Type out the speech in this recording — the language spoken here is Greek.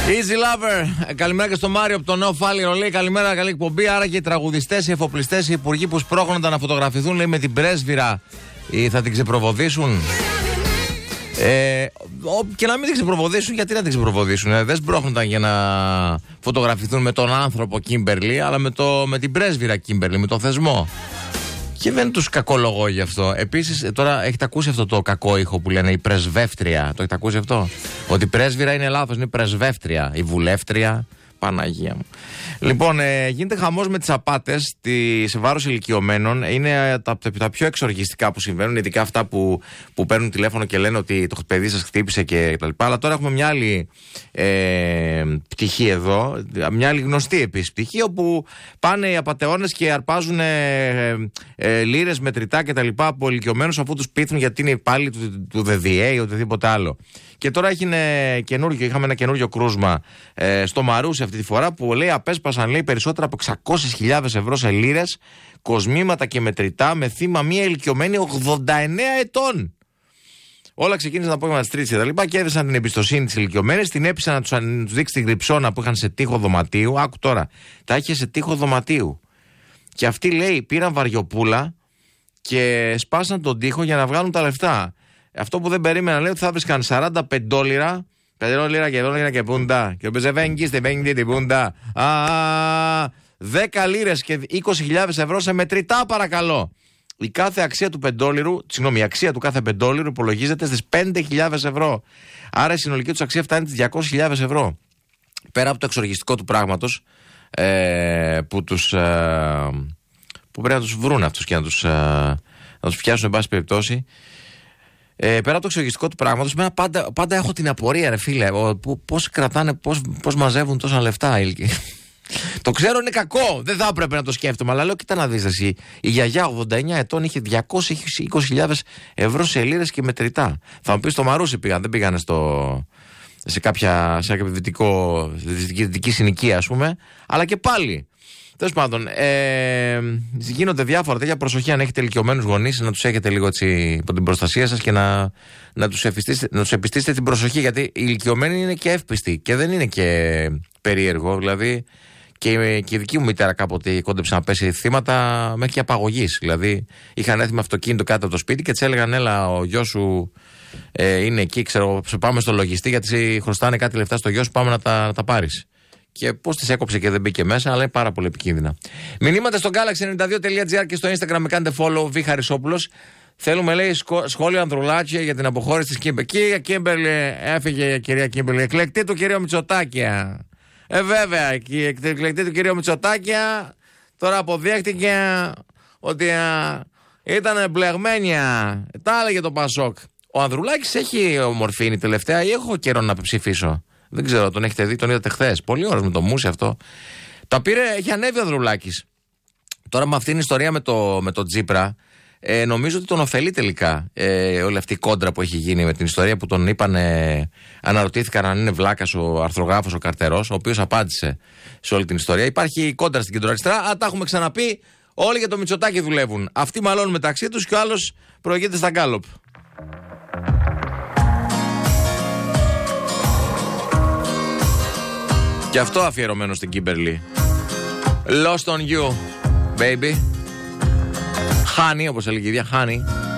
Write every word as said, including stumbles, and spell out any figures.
Easy Lover. Καλημέρα και στο Μάριο από το νέο Φάληρο. Λέει καλημέρα, καλή εκπομπή. Άρα και οι τραγουδιστές, οι εφοπλιστές, οι υπουργοί που σπρώχνονταν να φωτογραφηθούν, λέει, με την πρέσβυρα, ή θα την ξεπροβοδίσουν. Ε, και να μην την ξεπροβοδίσουν, γιατί να την ξεπροβοδίσουν. Ε, δεν σπρώχνονταν για να φωτογραφηθούν με τον άνθρωπο Κίμπερλι, αλλά με, το, με την πρέσβυρα Κίμπερλι, με τον θεσμό. Και δεν τους κακολογώ γι' αυτό. Επίσης, τώρα έχετε ακούσει αυτό το κακό ήχο που λένε η πρεσβεύτρια. Το έχετε ακούσει αυτό? Ότι η πρέσβυρα είναι λάθος, είναι η πρεσβεύτρια. Η βουλεύτρια. Παναγία μου. Λοιπόν, ε, γίνεται χαμός με τις απάτες σε βάρος ηλικιωμένων. Είναι τα, τα πιο εξοργιστικά που συμβαίνουν, ειδικά αυτά που, που παίρνουν τηλέφωνο και λένε ότι το παιδί σας χτύπησε και τα λοιπά. Αλλά τώρα έχουμε μια άλλη ε, πτυχή εδώ, μια άλλη γνωστή επίσης πτυχή, όπου πάνε οι απατεώνες και αρπάζουν ε, ε, λίρες, μετρητά κτλ. Από ηλικιωμένους, αφού τους πείθουν γιατί είναι υπάλληλοι του, του ΔΔΕ ή οτιδήποτε άλλο. Και τώρα έγινε καινούργιο, είχαμε ένα καινούργιο κρούσμα ε, στο Μαρούσι αυτή τη φορά, που λέει απέσπασαν, λέει, περισσότερα από εξακόσιες χιλιάδες ευρώ σε λίρες, κοσμήματα και μετρητά, με θύμα μία ηλικιωμένη ογδόντα εννέα ετών. Όλα ξεκίνησαν από απόγευμα τη Τρίτη και τα λοιπά, και έδεσαν την εμπιστοσύνη τη ηλικιωμένη, την έπεισαν να του δείξει την γριψώνα που είχαν σε τοίχο δωματίου. Άκου τώρα, τα είχε σε τοίχο δωματίου. Και αυτοί, λέει, πήραν βαριοπούλα και σπάσαν τον τοίχο για να βγάλουν τα λεφτά. Αυτό που δεν περίμενα, λέει, ότι θα βρίσκαν σαράντα πέντε λίρα, πέντε λίρα και δώλιρα και πούντα. Και ο Μπεζεβέγγι στην πέντε την πούντα. Α, δέκα λίρες και είκοσι χιλιάδες ευρώ σε μετρητά, παρακαλώ. Η κάθε αξία του πεντόλιρου, συγγνώμη, η αξία του κάθε πεντόλιρου υπολογίζεται στις πέντε χιλιάδες ευρώ. Άρα η συνολική του αξία φτάνει στις διακόσιες χιλιάδες ευρώ. Πέρα από το εξοργιστικό του πράγματος, ε, που τους. Ε, που πρέπει να τους βρουν αυτούς και να τους, ε, να τους πιάσουν, εν πάση περιπτώσει. Ε, πέρα από το εξοργιστικό του πράγματος, πάντα, πάντα έχω την απορία, ρε φίλε, πώς κρατάνε, πώς, πώς μαζεύουν τόσα λεφτά. Το ξέρω, είναι κακό, δεν θα έπρεπε να το σκέφτομαι, αλλά λέω, κοίτα να δεις εσύ. Η γιαγιά ογδόντα εννέα ετών είχε διακόσιες είκοσι χιλιάδες ευρώ σε λίρες και μετρητά. Θα μου πεις, στο Μαρούσι πήγαν, δεν πήγανε στο, σε κάποια, σε κάποια δυτικό, δυτική συνοικία, ας πούμε, αλλά και πάλι. Τέλος πάντων, ε, γίνονται διάφορα τέτοια. Προσοχή, αν έχετε ηλικιωμένους γονείς, να τους έχετε λίγο έτσι υπό την προστασία σας και να, να, τους να τους επιστήσετε την προσοχή, γιατί οι ηλικιωμένοι είναι και εύπιστοι και δεν είναι και περίεργο. Δηλαδή, και, και η δική μου μητέρα κάποτε κόντεψε να πέσει θύματα μέχρι και απαγωγής. Δηλαδή, είχαν έρθει με αυτοκίνητο κάτω από το σπίτι και της έλεγαν, έλα, ο γιος σου ε, είναι εκεί, ξέρω, πάμε στο λογιστή, γιατί χρωστάνε κάτι λεφτά στο γιο σου, πάμε να τα, να τα πάρεις. Και πώς τις έκοψε και δεν μπήκε μέσα, αλλά είναι πάρα πολύ επικίνδυνα. Μηνύματα στο γκάλαξι ενενήντα δύο τελεία τζι άρ και στο Instagram με κάντε follow, Β. Χαρισόπουλος. Θέλουμε, λέει, σχόλιο Ανδρουλάκη για την αποχώρηση της Κίμπερ. Κύριε Κίμπερλ, έφυγε η κυρία Κίμπερλ. Εκλεκτή του κυρίου Μητσοτάκια. Ε, βέβαια, η εκλεκτή του κυρίου Μητσοτάκια τώρα αποδέχτηκε ότι α, ήταν μπλεγμένη. Τα έλεγε το Πασόκ. Ο Ανδρουλάκης έχει ομορφήνει τελευταία ή έχω καιρό να ψηφίσω? Δεν ξέρω, τον έχετε δει, τον είδατε χθες. Πολύ ωραίος με το μουσι αυτό. Τα πήρε, έχει ανέβει ο Ανδρουλάκης. Τώρα με αυτήν την ιστορία με το, με το Τζίπρα, ε, νομίζω ότι τον ωφελεί τελικά ε, όλη αυτή η κόντρα που έχει γίνει με την ιστορία που τον είπαν. Ε, αναρωτήθηκαν αν είναι βλάκας ο αρθρογράφος, ο Καρτερός, ο οποίος απάντησε σε όλη την ιστορία. Υπάρχει κόντρα στην κεντροαριστερά. Α, τα έχουμε ξαναπεί. Όλοι για το Μητσοτάκη δουλεύουν. Αυτοί μαλώνουν μεταξύ τους και ο άλλος προηγείται στα γκάλοπ. Και αυτό αφιερωμένο στην Κίμπερλι. Lost on you, baby. Honey, όπως έλεγε η ίδια, honey.